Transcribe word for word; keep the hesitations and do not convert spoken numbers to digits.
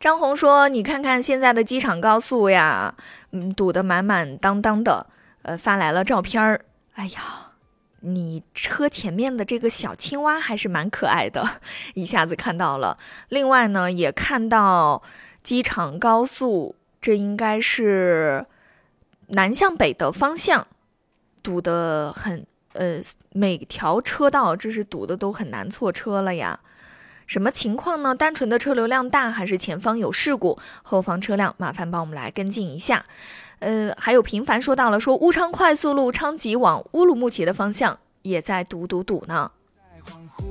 张红说：“你看看现在的机场高速呀，嗯，堵得满满当当的。呃，发来了照片儿。哎呀，你车前面的这个小青蛙还是蛮可爱的，一下子看到了。另外呢，也看到机场高速，这应该是南向北的方向，堵得很，呃，每条车道这是堵的都很难错车了呀。”什么情况呢？单纯的车流量大，还是前方有事故？后方车辆麻烦帮我们来跟进一下。呃，还有频繁说到了说乌昌快速路昌吉往乌鲁木齐的方向也在堵堵堵呢。